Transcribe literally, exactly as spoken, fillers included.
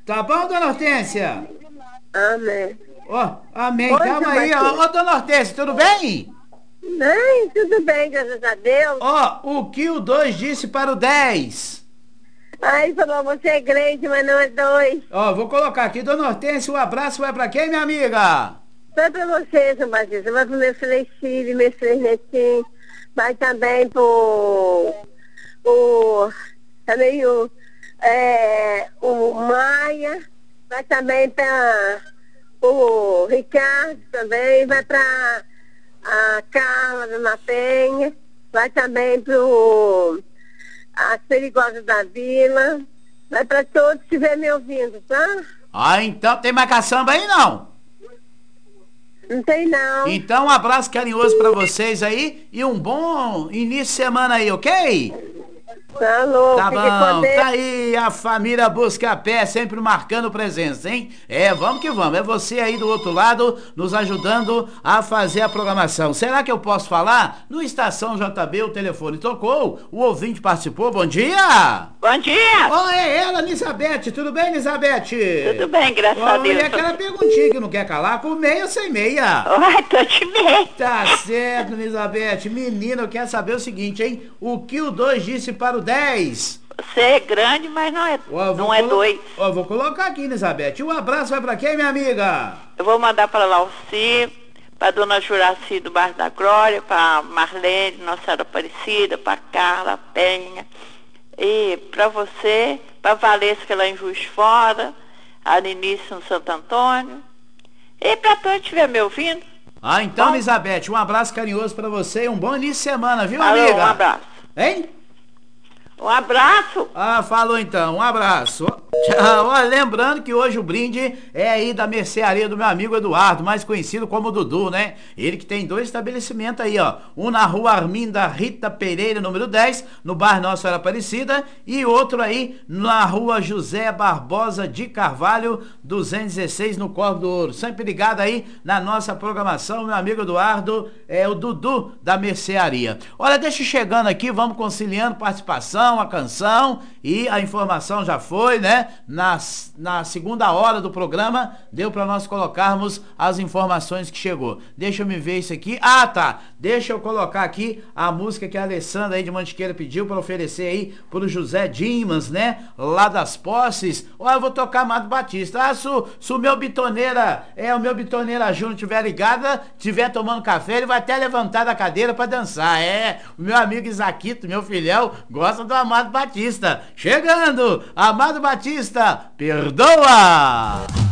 Tá bom, dona Hortência? Amém. Ó, amém. Oi, Calma aí, ó. Marquinhos. Ô, dona Hortência, tudo bem? Bem, tudo bem, graças a Deus. Ó, o que o dois disse para o dez? Aí falou, você é grande, mas não é dois. Ó, vou colocar aqui, dona Hortência, o abraço vai pra quem, minha amiga? Vai pra você, São Batista. Vai pro meus três filhos, meus três netinhos. Vai também pro... o também o... É, o Maia. Vai também pra... o Ricardo também. Vai pra... a Carla Dona Penha. Vai também pro... as Perigosas da Vila. Vai pra todos que estiverem me ouvindo, tá? Ah, então tem mais caçamba aí, não? Não tem não. Então um abraço carinhoso pra vocês aí e um bom início de semana aí, ok? Tá louco, Tá que bom, poder. tá aí a família Buscapé sempre marcando presença, hein? É, vamos que vamos, é você aí do outro lado nos ajudando a fazer a programação. Será que eu posso falar? No Estação J B o telefone tocou, o ouvinte participou, bom dia! Bom dia! Ó, é ela, Elizabeth, tudo bem, Elizabeth? Tudo bem, graças a Ó, Deus. e aquela perguntinha que não quer calar, com meia ou sem meia? Ai, tô te vendo. Tá certo, Elizabeth. Menina, eu quero saber o seguinte, hein? O que o dois disse para o dez? Você é grande, mas não é, Ó, eu vou não é colo- dois. Ó, eu vou colocar aqui, Elizabeth. Um abraço vai pra quem, minha amiga? Eu vou mandar para Lauci, para Dona Juraci do Bairro da Glória, para Marlene, Nossa Senhora Aparecida, para Carla Penha. E para você, para Valesca lá em Juiz de Fora, a Linice no Santo Antônio. E para todos que estiver me ouvindo. Ah, então, Bom. Elizabeth, um abraço carinhoso pra você e um bom início de semana, viu, Alô, amiga? um abraço. Hein? Um abraço. Ah, falou então, um abraço. Tchau. Ó, lembrando que hoje o brinde é aí da mercearia do meu amigo Eduardo, mais conhecido como Dudu, né? Ele que tem dois estabelecimentos aí, ó. Um na rua Arminda Rita Pereira, número dez, no bairro Nossa Senhora Aparecida, e outro aí na rua José Barbosa de Carvalho, duzentos e dezesseis, no Corvo do Ouro. Sempre ligado aí na nossa programação, meu amigo Eduardo, é o Dudu da mercearia. Olha, deixa eu chegando aqui, vamos conciliando participação, a canção e a informação já foi, né? Na, na segunda hora do programa, deu para nós colocarmos as informações que chegou. Deixa eu me ver isso aqui. Ah, tá. Deixa eu colocar aqui a música que a Alessandra aí de Mantiqueira pediu para oferecer aí pro José Dimas, né? Lá das Posses. Ó, eu vou tocar Amado Batista. Ah, se, o- se o meu bitoneira, é, o meu bitoneira Júnior tiver ligada, tiver tomando café, ele vai até levantar da cadeira para dançar. É, o meu amigo Isaquito, meu filhão, gosta do Amado Batista. Chegando, Amado Batista, perdoa!